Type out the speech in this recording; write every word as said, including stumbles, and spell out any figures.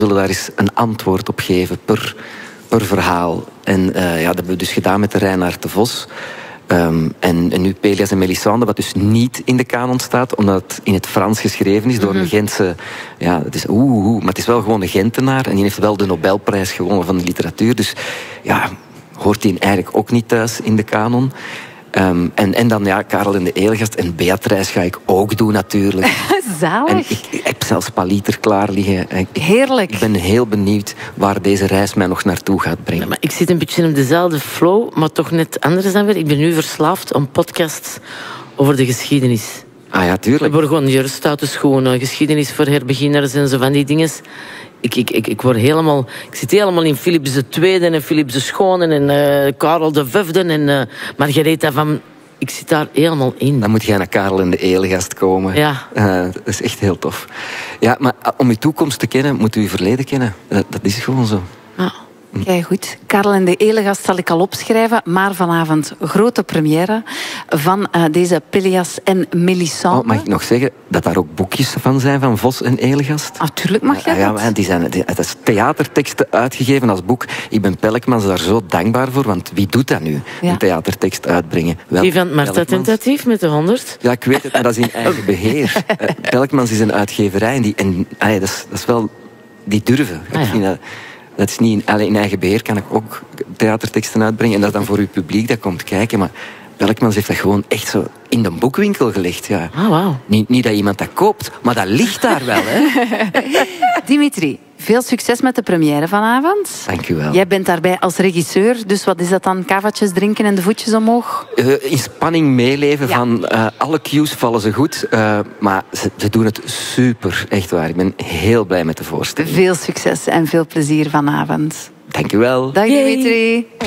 We willen daar eens een antwoord op geven per, per verhaal. En uh, ja, dat hebben we dus gedaan met de Reinaard de Vos. Um, en, en nu Pelias en Melisande, wat dus niet in de kanon staat, omdat het in het Frans geschreven is door mm-hmm. een Gentse... Ja, het is oeh, oeh, maar het is wel gewoon een Gentenaar. En die heeft wel de Nobelprijs gewonnen van de literatuur. Dus ja, hoort die eigenlijk ook niet thuis in de kanon. Um, en, en dan ja, Karel en de Edelgast en Beatrice ga ik ook doen natuurlijk. Zalig. En ik, ik heb zelfs Paliter klaar liggen. Ik, Heerlijk. Ik ben heel benieuwd waar deze reis mij nog naartoe gaat brengen. Ja, maar ik zit een beetje op dezelfde flow, maar toch net anders dan weer. Ik ben nu verslaafd aan podcasts over de geschiedenis. Ah ja, tuurlijk. We worden gewoon Jurstatus, gewoon uh, geschiedenis voor herbeginners en zo van die dingen. Ik, ik, ik, ik, word helemaal, ik zit helemaal in Philips de Tweede en Philips de Schone en uh, Karel de Vijfde en uh, Margaretha van... Ik zit daar helemaal in. Dan moet jij naar Karel en de Edelgast komen. Ja. Uh, dat is echt heel tof. Ja, maar om uw toekomst te kennen, moet u uw verleden kennen. Dat, dat is gewoon zo. Ah. Kijk goed. Karel en de Edelgast zal ik al opschrijven. Maar vanavond grote première van uh, deze Pelias en Melisande. Oh, mag ik nog zeggen dat daar ook boekjes van zijn van Vos en Edelgast? Natuurlijk mag jij uh, ja, dat. maar die zijn, die, het is theaterteksten uitgegeven als boek. Ik ben Pelkmans daar zo dankbaar voor. Want wie doet dat nu? Ja. Een theatertekst uitbrengen. Wel, die van Marta Tentatief met de honderd? Ja, ik weet het, maar dat is in eigen beheer. Uh, Pelkmans is een uitgeverij en, die, en ah, ja, dat, is, dat is wel... Die durven. Ah, ja. Ik vind dat, dat is niet in, in eigen beheer, kan ik ook theaterteksten uitbrengen. En dat is dan voor uw publiek dat komt kijken. Maar Pelkmans heeft dat gewoon echt zo in de boekwinkel gelegd. Ja. Oh, wow. niet, niet dat iemand dat koopt, maar dat ligt daar wel. Hè? Dimitri, veel succes met de première vanavond. Dank u wel. Jij bent daarbij als regisseur, dus wat is dat dan? Kavatjes drinken en de voetjes omhoog? Uh, in spanning meeleven Ja. van uh, alle cues vallen ze goed. Uh, maar ze, ze doen het super, echt waar. Ik ben heel blij met de voorstelling. Veel succes en veel plezier vanavond. Dank u wel. Dag Yay. Dimitri.